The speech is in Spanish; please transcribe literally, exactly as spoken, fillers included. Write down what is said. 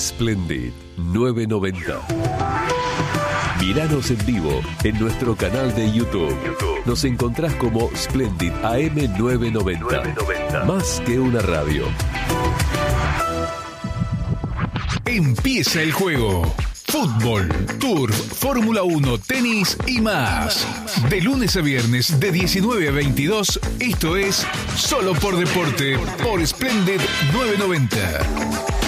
Splendid novecientos noventa. Miranos en vivo en nuestro canal de YouTube. Nos encontrás como Splendid A M novecientos noventa. Más que una radio. Empieza el juego. Fútbol, Turf, Fórmula uno, tenis y más. De lunes a viernes de diecinueve a veintidós, esto es Solo por Deporte por Splendid novecientos noventa.